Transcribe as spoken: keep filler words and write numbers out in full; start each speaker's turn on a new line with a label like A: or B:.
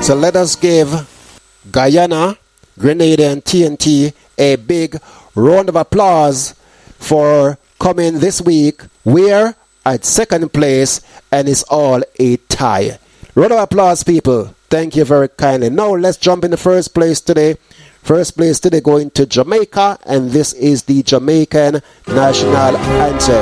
A: So let us give Guyana, Grenada, and T N T a big round of applause for coming this week. We're at second place, and it's all a tie. Round of applause, people. Thank you very kindly. Now let's jump in the first place today. First place today going to Jamaica, and this is the Jamaican national anthem.